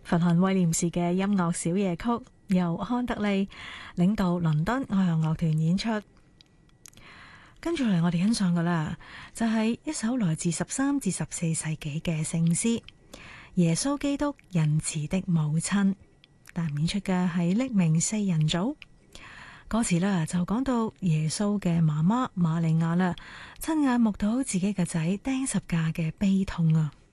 佛漢威廉士嘅音樂小夜曲，由康德利領導倫敦愛樂樂團演出。跟住嚟，我哋欣賞嘅啦，就係一首來自13至14世紀嘅聖詩《耶穌基督仁慈的母親》，但演出嘅係匿名四人組。歌詞呢就講到耶穌嘅媽媽瑪利亞啦，親眼目睹自己嘅仔釘十架嘅悲痛啊！